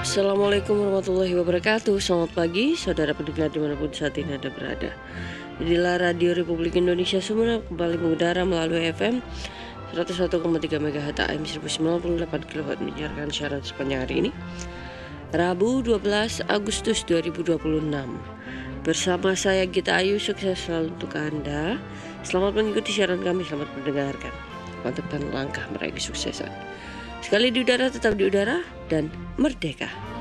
Assalamualaikum warahmatullahi wabarakatuh. Selamat pagi saudara pendengar dimanapun saat ini Anda berada. Inilah Radio Republik Indonesia Sumeneb kembali mengudara melalui FM 101,3 MHz AM 1098 kW menyiarkan siaran sepanjang hari ini Rabu 12 Agustus 2026. Bersama saya Gita Ayu, sukses selalu untuk Anda. Selamat mengikuti siaran kami, selamat mendengarkan. Mantapkan langkah meraih kesuksesan. Sekali di udara tetap di udara dan merdeka.